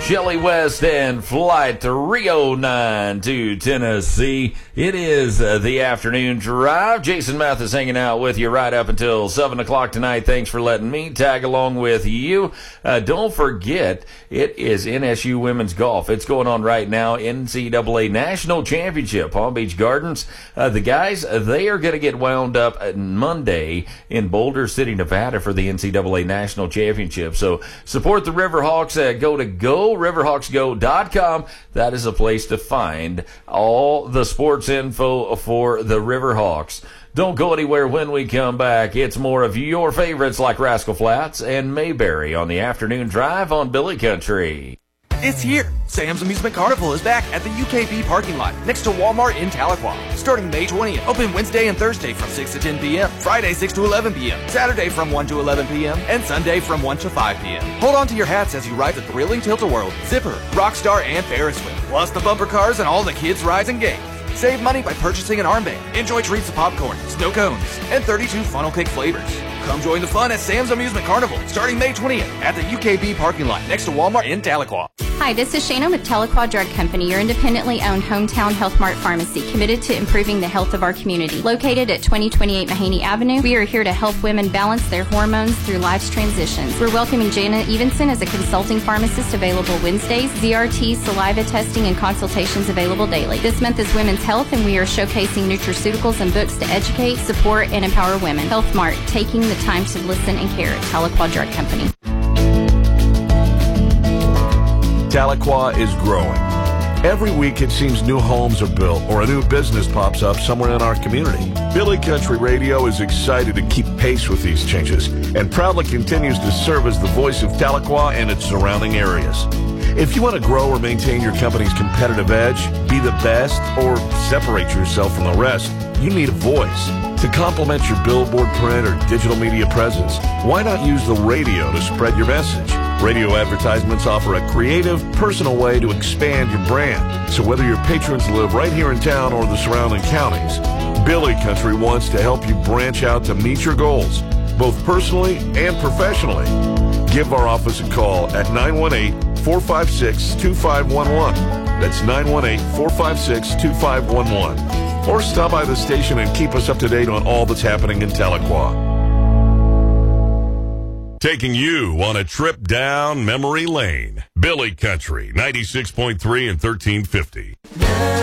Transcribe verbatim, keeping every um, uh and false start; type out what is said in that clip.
Shelly West and Flight three oh nine to Tennessee. It is uh, the afternoon drive. Jason Mathis hanging out with you right up until seven o'clock tonight. Thanks for letting me tag along with you. Uh, don't forget, it is N S U Women's Golf. It's going on right now. N C double A National Championship, Palm Beach Gardens. Uh, the guys, uh, they are going to get wound up on Monday in Boulder City, Nevada for the N C double A National Championship. So support the Riverhawks. Uh, go to go riverhawks go dot com. That is a place to find all the sports info for the Riverhawks. Don't go anywhere when we come back. It's more of your favorites like Rascal Flats and Mayberry on the afternoon drive on Billy Country. It's here. Sam's Amusement Carnival is back at the U K B parking lot next to Walmart in Tahlequah. Starting May twentieth. Open Wednesday and Thursday from six to ten p.m. Friday six to eleven p.m. Saturday from one to eleven p.m. And Sunday from one to five p.m. Hold on to your hats as you ride the thrilling Tilt-A-Whirl, Zipper, Rockstar, and Ferris wheel. Plus the bumper cars and all the kids' rides and games. Save money by purchasing an armband. Enjoy treats of popcorn, snow cones, and thirty-two funnel cake flavors. Come join the fun at Sam's Amusement Carnival starting May twentieth at the U K B parking lot next to Walmart in Tahlequah. Hi, this is Shana with Tahlequah Drug Company, your independently owned hometown Health Mart pharmacy committed to improving the health of our community. Located at twenty twenty-eight Mahaney Avenue, we are here to help women balance their hormones through life's transitions. We're welcoming Jana Evenson as a consulting pharmacist available Wednesdays, Z R T, saliva testing, and consultations available daily. This month is Women's Health, and we are showcasing nutraceuticals and books to educate, support, and empower women. Health Mart, taking the time to listen and care at Tahlequah Drug Company. Tahlequah is growing. Every week it seems new homes are built or a new business pops up somewhere in our community. Billy Country Radio is excited to keep pace with these changes and proudly continues to serve as the voice of Tahlequah and its surrounding areas. If you want to grow or maintain your company's competitive edge, be the best, or separate yourself from the rest, you need a voice. To complement your billboard, print, or digital media presence, why not use the radio to spread your message? Radio advertisements offer a creative, personal way to expand your brand. So whether your patrons live right here in town or the surrounding counties, Billy Country wants to help you branch out to meet your goals, both personally and professionally. Give our office a call at nine one eight, four five six, two five one one. That's nine one eight, four five six, two five one one. Or stop by the station and keep us up to date on all that's happening in Tahlequah. Taking you on a trip down memory lane. Billy Country, ninety-six point three and thirteen fifty.